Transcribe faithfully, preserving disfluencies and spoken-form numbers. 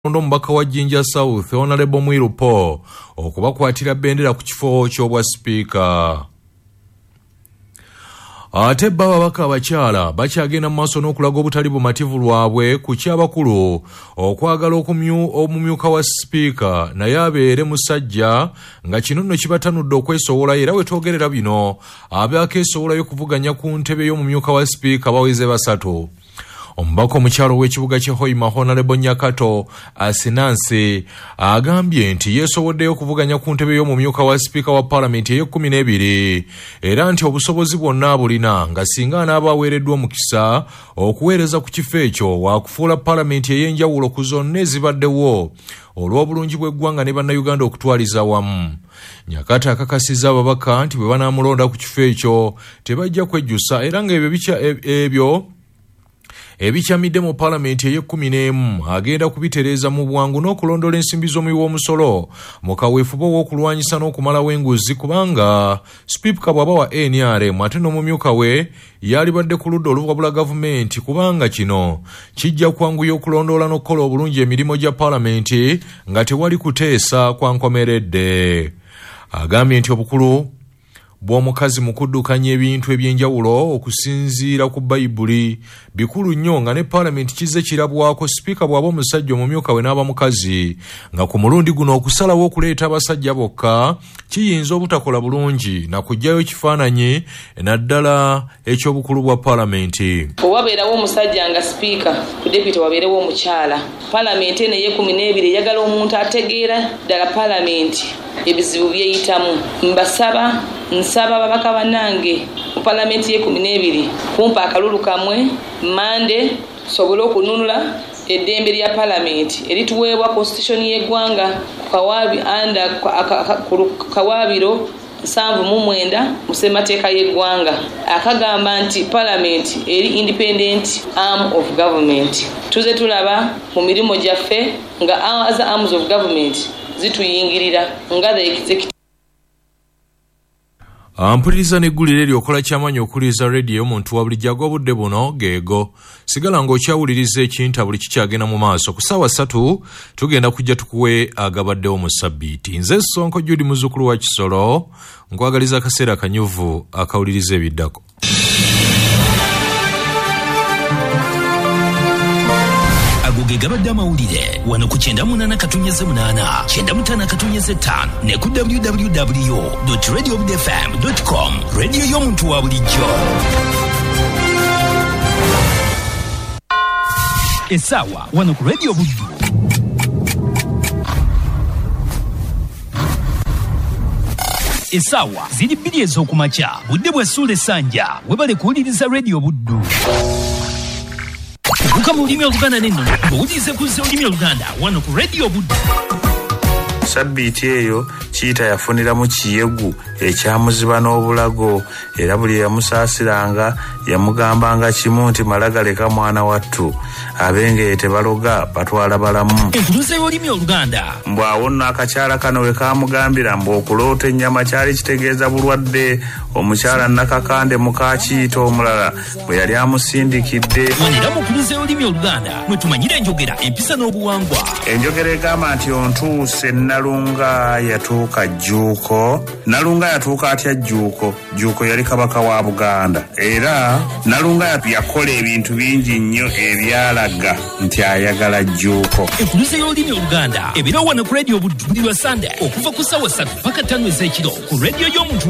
Omubaka wa Jinja South Honorable Mwiru Paul okubakwatira bendera ku kifo ky'obwa speaker. Ate babaka abakyala bakyagenda mu maaso n'okulaga obutali bumativu lwabwe ku kyabakulu okwagala okumyu omumyuka wa speaker naye abeere musajja nga kino nno kibatanudde okwesowola era we twogerera bino abeako esowolayo kuvuganya ku ntebe y'omumyuka wa speaker baweze basatu. Omubaka omukyalo w'ekibuga ky'e Hoima Honorable Nyakato Asinansi agambye nti yeesowoddeyo okuvuganya ku ntebe y'omumyuka wa speaker wa palamenti ey'ekkumi n'ebiri era nti obusobozi bwonna abulina nga singa anaaba aweereddwa omukisa okuweereza ku kifo ekyo waakufuula palamenti ey'enjawulo ku zonna ezibaddewo olw'obulungi bw'eggwanga ne bannayuganda okutwaliza wamu. Nyakato akakasizza ababaka nti bwe banaamulonda ku kifo ekyo tebajja kwejjusa era ng'ebyo bica ebyo ebikyamidde mu palamenti ey'ekkumi n'emu agenda kubitereeza mu bwangu n'okulondola ensimbi z'omuwi w'omusolo mu kaweefube w'okulwanyisa n'okumalawo enguzi kubanga sipiika bw'aba wa N R M ate n'omumyuka we yalibadde ku ludda oluvabula gavumenti kubanga kino kijja kwanguya okulondoola n'okukola obulungi emirimu gya palamenti nga tewali kuteesa kwa nkomeredde. Agambye nti obukulu bw'omukazi mu kuddukanya ebintu eby'enjawulo okusinziira ku Bayibuli bikulu nnyo nga ne palamenti kizze kirabwako sipiika bw'aba omusajja omumyuka we n'aba mukazi nga ku mulundi guno okusalawo okuleeta abasajja bokka kiyinza obutakola bulungi na kuggyayo kifaananyi naddala eky'obukulu bwa palamenti. Owabeerawo omusajja nga sipiika ku deputy wabeerewo omukyala palamenti eno ey'ekkumi n'ebiri eyagala omuntu ategeera ddala palamenti ebizibu byeyitamu. Mbasaba nsaba ababaka bannange mu palamenti y'ekkumi n'ebiri kumpa akalulu kamwe mande sobole okununula eddembe lya palamenti erituweebwa constitution y'eggwanga kawabi anda kawabiro nsanvu mu mwenda mu ssemateeka y'eggwanga akagamba nti palamenti eri independent arm of government. Tuze tulaba mu mirimu gyaffe nga other arms of government zituyingirira nga the executive. Ampuliriza n'eggulire lyokola ky'amanyi okuliza radio omuntu wa bulijjo ag'obudde buno geego. Sigala ng'okyawuliriza ekinta buli kikyagenda mu maaso. Ku ssaawa ssatu tugenda kujja tukuwe agabaddewo mu ssabbiiti. Nze Sonko Judy muzzukulu wa Kisolo nkwagaliza akaseera akanyuvu akawuliriza ebiddako. Agoge gabadde amawulire wano ku kyenda munana katonnyeze munana kyenda mutaano katonnyeze ttaano ne ku w w w dot radio budde f m dot com radio y'omuntu wa bulijjo. Essaawa wano ku radio Buddu. Essaawa ziri bbiri ez'okumakya budde bw'essuula essanja webale kuwuliriza radio Buddu. Kuka mu lulimi Oluganda n'ennono bw'owuliriza ku lulimi Oluganda wano ku radio Buddu. Sabbiiti eyo Kiita yafuniramu kiyegu ekyamuziba n'obulago era buli yamusaasiranga yamugambanga kimu nti malagaleka mwana wattu abenge tebaloga batwala balamu. Enkuluze y'olulimi Oluganda. Mbw awo nno akakyala kano we kaamugambira mbu okuloota ennyama kyali kitegeeza bulwadde. Omukyala Nakakande muka Kiita omulala bwe yali amusindikidde. Wanera mu nkuluze y'olulimi Oluganda mwe tumanyira enjogera empisa n'obuwangwa. Enjogera egamba nti ontuuse Nalunga yatuuka Jjuuko. Nalunga yatuuka atya Jjuuko? Jjuuko yali kabaka wa Buganda era Nalunga yakola ebintu bingi nnyo ebyalaga nti ayagala Jjuuko. Enkuluze y'olulimi Oluganda ebiro wano ku radio Buddu buli lwa Sunday okuva ku ssaawa ssatu paka ttaano ez'ekiro ku radio y'omuntu